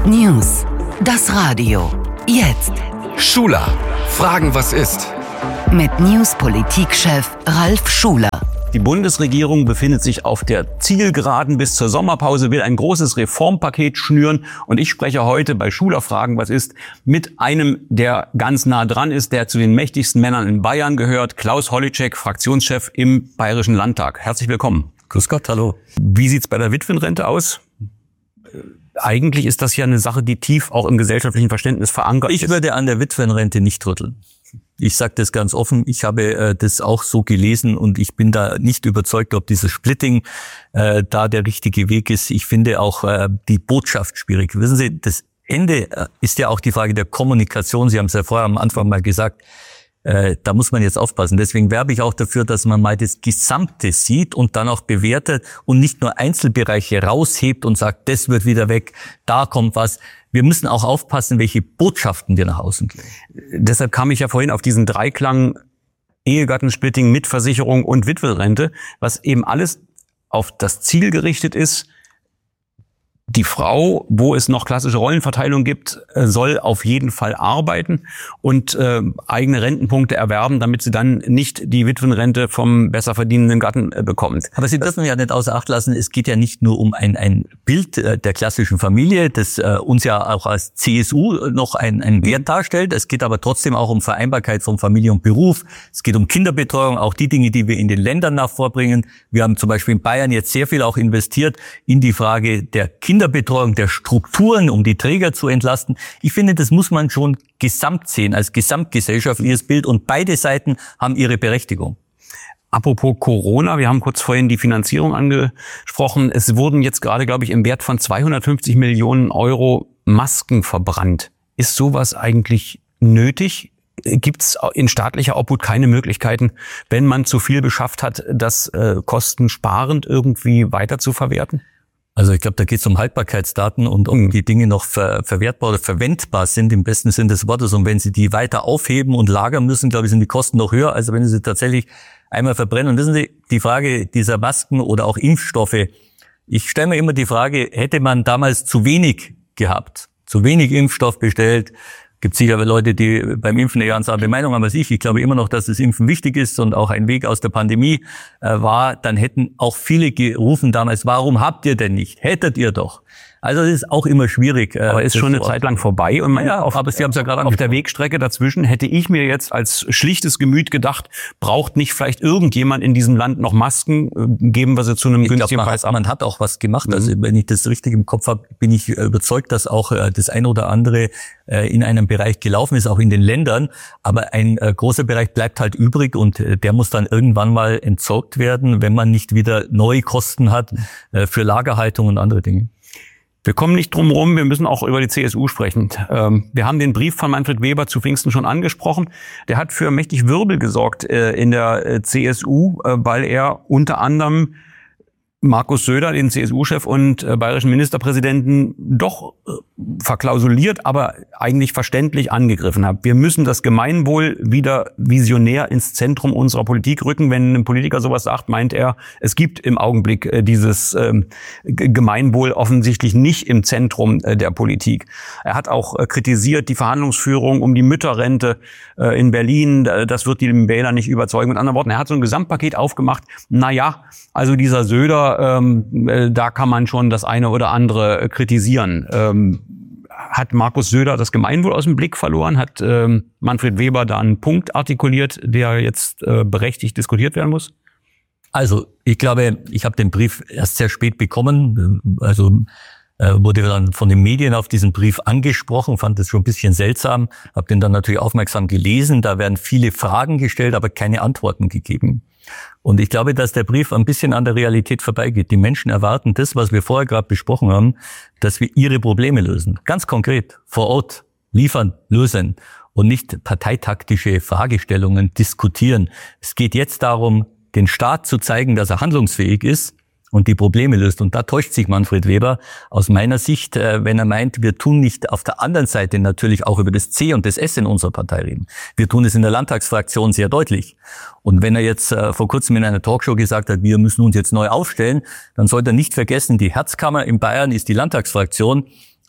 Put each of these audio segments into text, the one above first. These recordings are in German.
News. Das Radio. Jetzt. Schuler. Fragen, was ist? Mit News-Politikchef Ralf Schuler. Die Bundesregierung befindet sich auf der Zielgeraden bis zur Sommerpause, will ein großes Reformpaket schnüren. Und ich spreche heute bei Schuler Fragen, was ist, mit einem, der ganz nah dran ist, der zu den mächtigsten Männern in Bayern gehört, Klaus Holleczek, Fraktionschef im Bayerischen Landtag. Herzlich willkommen. Grüß Gott, hallo. Wie sieht's bei der Witwenrente aus? Eigentlich ist das ja eine Sache, die tief auch im gesellschaftlichen Verständnis verankert ist. Ich würde an der Witwenrente nicht rütteln. Ich sage das ganz offen, ich habe das auch so gelesen und ich bin da nicht überzeugt, ob dieses Splitting da der richtige Weg ist. Ich finde auch die Botschaft schwierig. Wissen Sie, das Ende ist ja auch die Frage der Kommunikation. Sie haben es ja vorher am Anfang mal gesagt. Da muss man jetzt aufpassen. Deswegen werbe ich auch dafür, dass man mal das Gesamte sieht und dann auch bewertet und nicht nur Einzelbereiche raushebt und sagt, das wird wieder weg, da kommt was. Wir müssen auch aufpassen, welche Botschaften wir nach außen geben. Deshalb kam ich ja vorhin auf diesen Dreiklang Ehegattensplitting, Mitversicherung und Witwenrente, was eben alles auf das Ziel gerichtet ist. Die Frau, wo es noch klassische Rollenverteilung gibt, soll auf jeden Fall arbeiten und eigene Rentenpunkte erwerben, damit sie dann nicht die Witwenrente vom besser verdienenden Gatten bekommt. Aber Sie dürfen ja nicht außer Acht lassen, es geht ja nicht nur um ein Bild der klassischen Familie, das uns ja auch als CSU noch ein Wert darstellt. Es geht aber trotzdem auch um Vereinbarkeit von Familie und Beruf. Es geht um Kinderbetreuung, auch die Dinge, die wir in den Ländern nach vorbringen. Wir haben zum Beispiel in Bayern jetzt sehr viel auch investiert in die Frage der Kinderbetreuung, der Strukturen, um die Träger zu entlasten. Ich finde, das muss man schon gesamt sehen, als gesamtgesellschaftliches Bild. Und beide Seiten haben ihre Berechtigung. Apropos Corona, wir haben kurz vorhin die Finanzierung angesprochen. Es wurden jetzt gerade, glaube ich, im Wert von 250 Millionen Euro Masken verbrannt. Ist sowas eigentlich nötig? Gibt es in staatlicher Obhut keine Möglichkeiten, wenn man zu viel beschafft hat, das kostensparend irgendwie weiter zu verwerten? Also ich glaube, da geht es um Haltbarkeitsdaten und ob die Dinge noch verwertbar oder verwendbar sind im besten Sinn des Wortes. Und wenn Sie die weiter aufheben und lagern müssen, glaube ich, sind die Kosten noch höher, als wenn Sie sie tatsächlich einmal verbrennen. Und wissen Sie, die Frage dieser Masken oder auch Impfstoffe, ich stelle mir immer die Frage, hätte man damals zu wenig gehabt, zu wenig Impfstoff bestellt? Gibt sicher Leute, die beim Impfen eine ganz andere Meinung haben als ich. Ich glaube immer noch, dass das Impfen wichtig ist und auch ein Weg aus der Pandemie war. Dann hätten auch viele gerufen damals, warum habt ihr denn nicht? Hättet ihr doch. Also es ist auch immer schwierig. Aber ist schon eine Zeit lang vorbei. Und aber Sie haben es ja gerade auf der Wegstrecke dazwischen hätte ich mir jetzt als schlichtes Gemüt gedacht, braucht nicht vielleicht irgendjemand in diesem Land noch Masken? Geben wir sie zu einem günstigen Preis ab? Man hat auch was gemacht. Also wenn ich das richtig im Kopf habe, bin ich überzeugt, dass auch das ein oder andere in einem Bereich gelaufen ist, auch in den Ländern. Aber ein großer Bereich bleibt halt übrig und der muss dann irgendwann mal entsorgt werden, wenn man nicht wieder neue Kosten hat für Lagerhaltung und andere Dinge. Wir kommen nicht drum rum, wir müssen auch über die CSU sprechen. Wir haben den Brief von Manfred Weber zu Pfingsten schon angesprochen. Der hat für mächtig Wirbel gesorgt in der CSU, weil er unter anderem Markus Söder, den CSU-Chef und bayerischen Ministerpräsidenten, doch verklausuliert, aber eigentlich verständlich angegriffen hat. Wir müssen das Gemeinwohl wieder visionär ins Zentrum unserer Politik rücken. Wenn ein Politiker sowas sagt, meint er, es gibt im Augenblick dieses Gemeinwohl offensichtlich nicht im Zentrum der Politik. Er hat auch kritisiert die Verhandlungsführung um die Mütterrente in Berlin. Das wird die Wähler nicht überzeugen. Mit anderen Worten, er hat so ein Gesamtpaket aufgemacht. Naja, also dieser Söder, da kann man schon das eine oder andere kritisieren. Hat Markus Söder das Gemeinwohl aus dem Blick verloren? Hat Manfred Weber da einen Punkt artikuliert, der jetzt berechtigt diskutiert werden muss? Also ich glaube, ich habe den Brief erst sehr spät bekommen. Also wurde dann von den Medien auf diesen Brief angesprochen, fand das schon ein bisschen seltsam, habe den dann natürlich aufmerksam gelesen. Da werden viele Fragen gestellt, aber keine Antworten gegeben. Und ich glaube, dass der Brief ein bisschen an der Realität vorbeigeht. Die Menschen erwarten das, was wir vorher gerade besprochen haben, dass wir ihre Probleme lösen. Ganz konkret, vor Ort, liefern, lösen und nicht parteitaktische Fragestellungen diskutieren. Es geht jetzt darum, den Staat zu zeigen, dass er handlungsfähig ist und die Probleme löst. Und da täuscht sich Manfred Weber aus meiner Sicht, wenn er meint, wir tun nicht auf der anderen Seite natürlich auch über das C und das S in unserer Partei reden. Wir tun es in der Landtagsfraktion sehr deutlich. Und wenn er jetzt vor kurzem in einer Talkshow gesagt hat, wir müssen uns jetzt neu aufstellen, dann sollte er nicht vergessen, die Herzkammer in Bayern ist die Landtagsfraktion.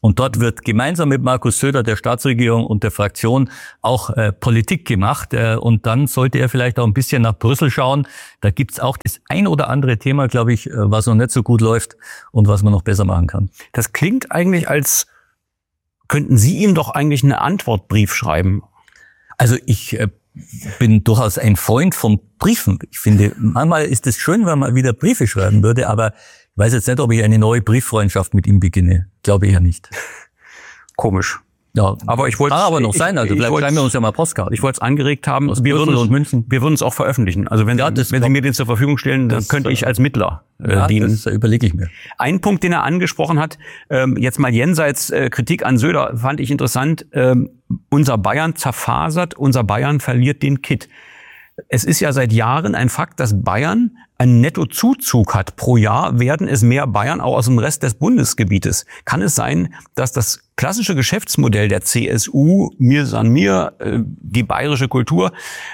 Und dort wird gemeinsam mit Markus Söder, der Staatsregierung und der Fraktion auch Politik gemacht. Und dann sollte er vielleicht auch ein bisschen nach Brüssel schauen. Da gibt's auch das ein oder andere Thema, glaube ich, was noch nicht so gut läuft und was man noch besser machen kann. Das klingt eigentlich, als könnten Sie ihm doch eigentlich einen Antwortbrief schreiben. Also ich bin durchaus ein Freund von Briefen. Ich finde, manchmal ist es schön, wenn man wieder Briefe schreiben würde, aber ich weiß jetzt nicht, ob ich eine neue Brieffreundschaft mit ihm beginne. Glaube ich ja nicht. Komisch. Ja, aber ich wollte kann aber noch sein. Also vielleicht schreiben wir uns ja mal Postkarten. Ich wollte es angeregt haben. Wir würden es auch veröffentlichen. Also wenn Sie mir den zur Verfügung stellen, dann könnte ich als Mittler dienen. Das überlege ich mir. Ein Punkt, den er angesprochen hat, jetzt mal jenseits Kritik an Söder, fand ich interessant. Unser Bayern zerfasert, unser Bayern verliert den Kitt. Es ist ja seit Jahren ein Fakt, dass Bayern einen Nettozuzug hat. Pro Jahr werden es mehr Bayern auch aus dem Rest des Bundesgebietes. Kann es sein, dass das klassische Geschäftsmodell der CSU, mir san mir, die bayerische Kultur,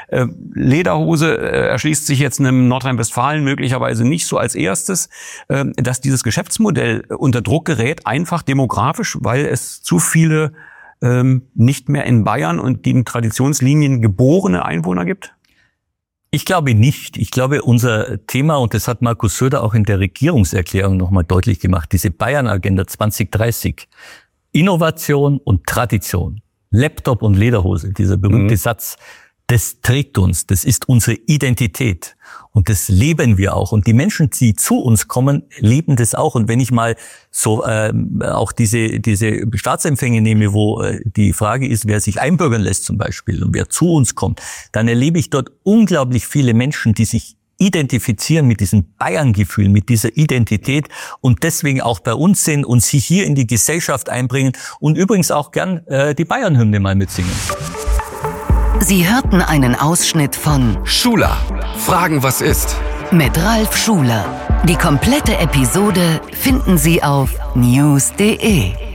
Lederhose erschließt sich jetzt einem Nordrhein-Westfalen möglicherweise nicht so als erstes, dass dieses Geschäftsmodell unter Druck gerät, einfach demografisch, weil es zu viele nicht mehr in Bayern und den Traditionslinien geborene Einwohner gibt? Ich glaube nicht. Ich glaube, unser Thema, und das hat Markus Söder auch in der Regierungserklärung nochmal deutlich gemacht, diese Bayern-Agenda 2030, Innovation und Tradition, Laptop und Lederhose, dieser berühmte Satz, das trägt uns, das ist unsere Identität und das leben wir auch. Und die Menschen, die zu uns kommen, leben das auch. Und wenn ich mal so auch diese Staatsempfänge nehme, wo die Frage ist, wer sich einbürgern lässt zum Beispiel und wer zu uns kommt, dann erlebe ich dort unglaublich viele Menschen, die sich identifizieren mit diesem Bayern-Gefühl, mit dieser Identität und deswegen auch bei uns sind und sich hier in die Gesellschaft einbringen und übrigens auch gern die Bayern-Hymne mal mitsingen. Sie hörten einen Ausschnitt von Schuler, Fragen, was ist? Mit Ralf Schuler. Die komplette Episode finden Sie auf news.de.